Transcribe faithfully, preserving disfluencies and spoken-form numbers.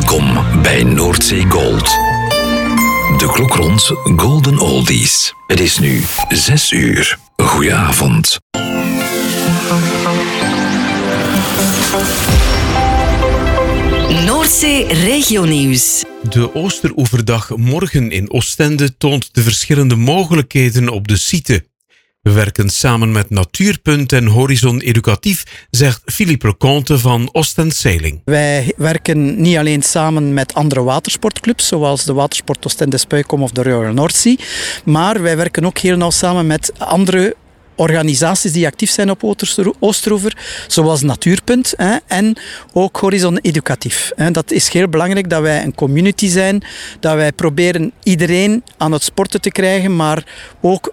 Welkom bij Noordzee Gold. De klok rond Golden Oldies. Het is nu zes uur. Goedenavond. Noordzee Regionieuws. De Oosteroeverdag morgen in Oostende toont de verschillende mogelijkheden op de site. We werken samen met Natuurpunt en Horizon Educatief, zegt Philippe Leconte van Ostend Sailing. Wij werken niet alleen samen met andere watersportclubs, zoals de Watersport Oostende Spuikom of de Royal North Sea, maar wij werken ook heel nauw samen met andere organisaties die actief zijn op Oosteroever, zoals Natuurpunt hè, en ook Horizon Educatief. Dat is heel belangrijk dat wij een community zijn, dat wij proberen iedereen aan het sporten te krijgen, maar ook